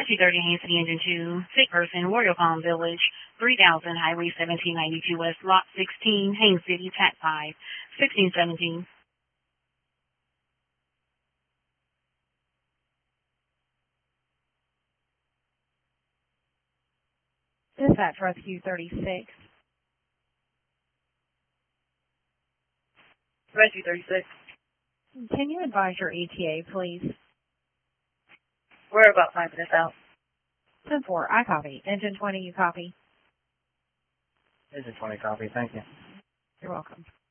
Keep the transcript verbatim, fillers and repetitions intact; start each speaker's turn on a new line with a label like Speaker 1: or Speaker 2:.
Speaker 1: Rescue thirty, Haines City Engine two, sick person, Royal Palm Village, three thousand, Highway seventeen ninety-two West, Lot sixteen, Haines City, T A C five, sixteen seventeen.
Speaker 2: Dispatch Rescue thirty-six.
Speaker 3: Rescue thirty-six.
Speaker 2: Can you advise your E T A, please?
Speaker 3: We're about five minutes out.
Speaker 2: ten four, I copy. Engine twenty, you copy?
Speaker 4: Engine twenty copy, thank you.
Speaker 2: You're welcome.